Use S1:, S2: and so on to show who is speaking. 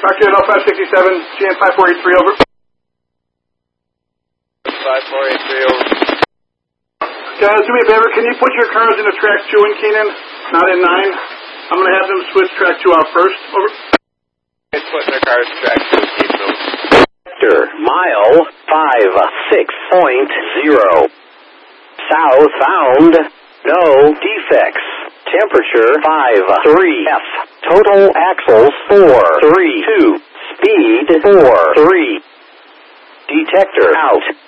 S1: Roger, L567, GN 5483, over.
S2: 5483, over.
S1: Guys, do me a favor, can you put your cars into track 2 in Keenan, not in 9? I'm going to have them switch track 2 out first, over.
S2: It's putting their cars in track 2, keep them.
S3: Mile 56.0. Southbound, no defects. Temperature 53F. Total axles 432. Speed 43. Detector out.